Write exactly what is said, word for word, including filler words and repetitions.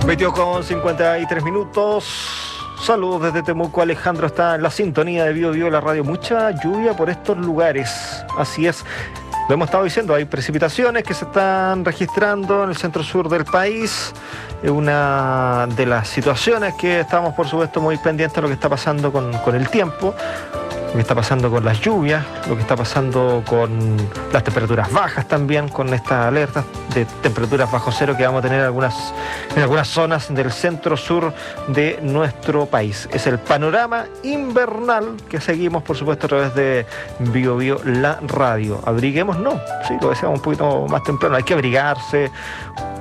veintidós con cincuenta y tres minutos. Saludos desde Temuco. Alejandro está en la sintonía de Bio Bio, la radio. Mucha lluvia por estos lugares. Así es. Lo hemos estado diciendo, hay precipitaciones que se están registrando en el centro sur del país. Es una de las situaciones que estamos, por supuesto, muy pendientes de lo que está pasando con, con el tiempo, lo que está pasando con las lluvias, lo que está pasando con las temperaturas bajas también, con estas alertas de temperaturas bajo cero que vamos a tener en algunas, en algunas zonas del centro sur de nuestro país. Es el panorama invernal que seguimos, por supuesto, a través de Bio Bio, la radio. Abriguemos, no, sí, lo decíamos un poquito más temprano, hay que abrigarse.